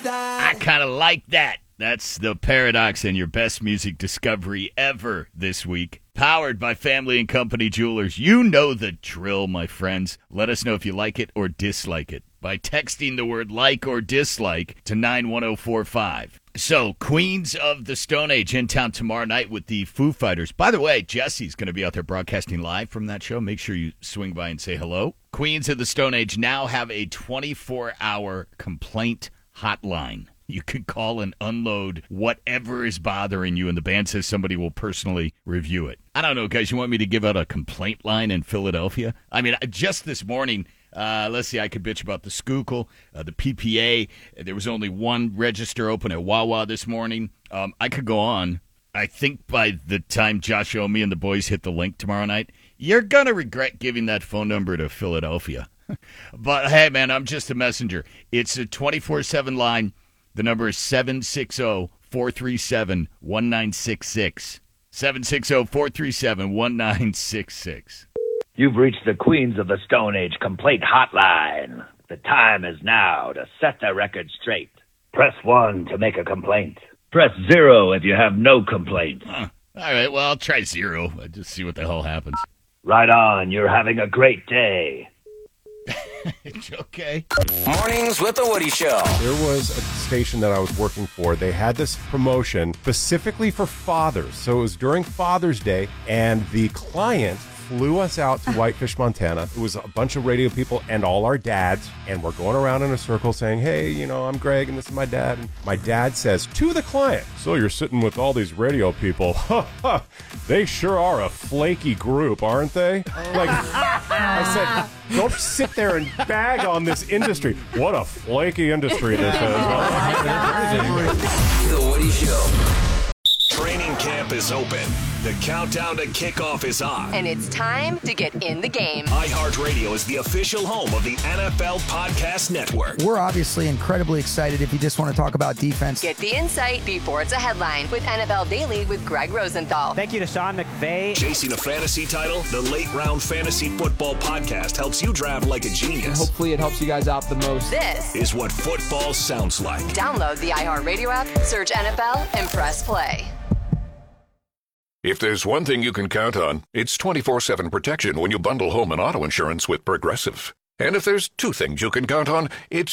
I kind of like that. That's The Paradox and your best music discovery ever this week. Powered by Family and Company Jewelers. You know the drill, my friends. Let us know if you like it or dislike it by texting the word like or dislike to 91045. So, Queens of the Stone Age in town tomorrow night with the Foo Fighters. By the way, Jesse's going to be out there broadcasting live from that show. Make sure you swing by and say hello. Queens of the Stone Age now have a 24-hour complaint hotline. You can call and unload whatever is bothering you, and the band says somebody will personally review it. I don't know, guys. You want me to give out a complaint line in Philadelphia? I mean, just this morning, let's see, I could bitch about the Schuylkill, the PPA. There was only one register open at Wawa this morning. I could go on. I think by the time Josh Omi and the boys hit the link tomorrow night, you're going to regret giving that phone number to Philadelphia. But, hey, man, I'm just a messenger. It's a 24/7 line. The number is 760-437-1966. 760-437-1966. You've reached the Queens of the Stone Age complaint hotline. The time is now to set the record straight. Press 1 to make a complaint. Press 0 if you have no complaints. All right, well, I'll try 0. I'll just see what the hell happens. Right on. You're having a great day. Okay. Mornings with the Woody Show. There was a station that I was working for. They had this promotion specifically for fathers. So it was during Father's Day, and the client flew us out to Whitefish, Montana. It was a bunch of radio people and all our dads, and we're going around in a circle saying, hey, you know, I'm Greg, and this is my dad. And my dad says to the client, so you're sitting with all these radio people. They sure are a flaky group, aren't they? Like, I said, don't sit there and bag on this industry. What a flaky industry this is. The Woody Show. Training camp is open. The countdown to kickoff is on. And it's time to get in the game. iHeartRadio is the official home of the NFL Podcast Network. We're obviously incredibly excited if you just want to talk about defense. Get the insight before it's a headline with NFL Daily with Greg Rosenthal. Thank you to Sean McVay. Chasing a fantasy title, the Late Round Fantasy Football Podcast helps you draft like a genius. Hopefully it helps you guys out the most. This is what football sounds like. Download the iHeartRadio app, search NFL, and press play. If there's one thing you can count on, it's 24/7 protection when you bundle home and auto insurance with Progressive. And if there's two things you can count on, it's